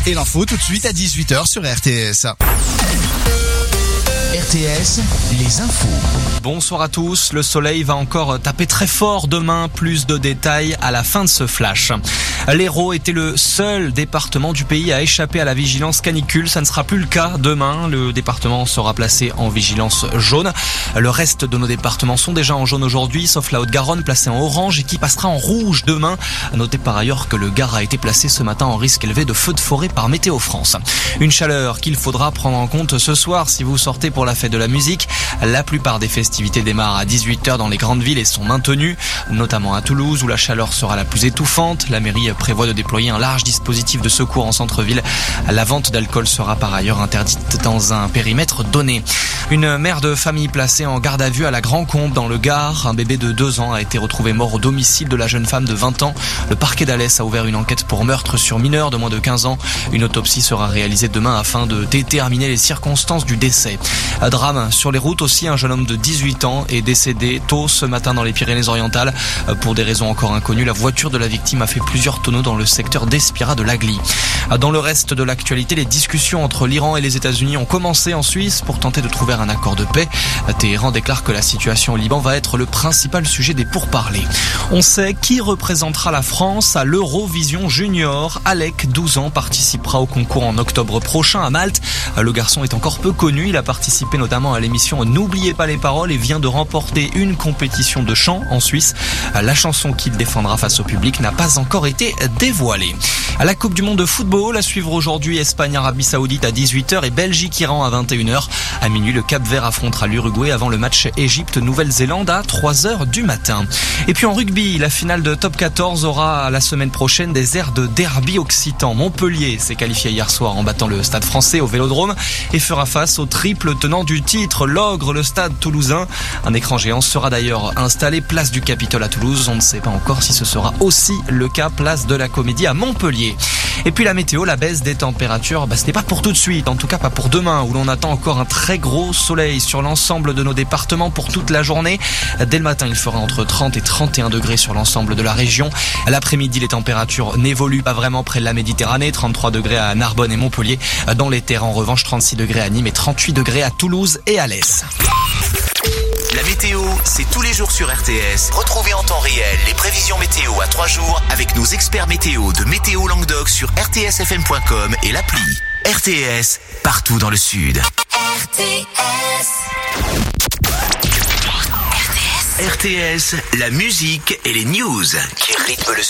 Et l'info tout de suite à 18h sur RTS. RTS, les infos. Bonsoir à tous, le soleil va encore taper très fort demain, plus de détails à la fin de ce flash. L'Hérault était le seul département du pays à échapper à la vigilance canicule, ça ne sera plus le cas demain, le département sera placé en vigilance jaune. Le reste de nos départements sont déjà en jaune aujourd'hui, sauf la Haute-Garonne placée en orange et qui passera en rouge demain. Notez par ailleurs que le Gard a été placé ce matin en risque élevé de feux de forêt par Météo France. Une chaleur qu'il faudra prendre en compte ce soir si vous sortez pour la fête de la musique. La plupart des festivités démarrent à 18h dans les grandes villes et sont maintenues, notamment à Toulouse où la chaleur sera la plus étouffante. La mairie prévoit de déployer un large dispositif de secours en centre-ville. La vente d'alcool sera par ailleurs interdite dans un périmètre donné. Une mère de famille placée en garde à vue à la Grand-Combe dans le Gard. Un bébé de 2 ans a été retrouvé mort au domicile de la jeune femme de 20 ans. Le parquet d'Alès a ouvert une enquête pour meurtre sur mineur de moins de 15 ans. Une autopsie sera réalisée demain afin de déterminer les circonstances du décès. Drame sur les routes aussi, un jeune homme de 18 ans est décédé tôt ce matin dans les Pyrénées-Orientales. Pour des raisons encore inconnues, la voiture de la victime a fait plusieurs tonneaux dans le secteur d'Espira de l'Agly. Dans le reste de l'actualité, les discussions entre l'Iran et les États-Unis ont commencé en Suisse pour tenter de trouver un accord de paix. Téhéran déclare que la situation au Liban va être le principal sujet des pourparlers. On sait qui représentera la France à l'Eurovision Junior. Alec, 12 ans, participera au concours en octobre prochain à Malte. Le garçon est encore peu connu, il a participé notamment à l'émission N'oubliez pas les paroles et vient de remporter une compétition de chant en Suisse. La chanson qu'il défendra face au public n'a pas encore été dévoilée. À la Coupe du Monde de football, à suivre aujourd'hui Espagne-Arabie Saoudite à 18h et Belgique-Iran à 21h. À minuit, le Cap-Vert affrontera l'Uruguay avant le match Égypte-Nouvelle-Zélande à 3h du matin. Et puis en rugby, la finale de Top 14 aura la semaine prochaine des airs de derby occitan. Montpellier s'est qualifié hier soir en battant le Stade Français au Vélodrome et fera face au triple tenant du titre, l'Ogre, le Stade Toulousain. Un écran géant sera d'ailleurs installé place du Capitole à Toulouse. On ne sait pas encore si ce sera aussi le cas place de la Comédie à Montpellier. Et puis la météo, la baisse des températures, ce n'est pas pour tout de suite, en tout cas pas pour demain où l'on attend encore un très gros soleil sur l'ensemble de nos départements pour toute la journée. Dès le matin, il fera entre 30 et 31 degrés sur l'ensemble de la région. L'après-midi, les températures n'évoluent pas vraiment près de la Méditerranée, 33 degrés à Narbonne et Montpellier. Dans les terres, en revanche, 36 degrés à Nîmes et 38 degrés à Toulouse et à l'Est. La météo, c'est tous les jours sur RTS. Retrouvez en temps réel les prévisions météo à 3 jours avec nos experts météo de Météo Languedoc sur rtsfm.com et l'appli. RTS, partout dans le Sud. RTS, la musique et les news qui rythment le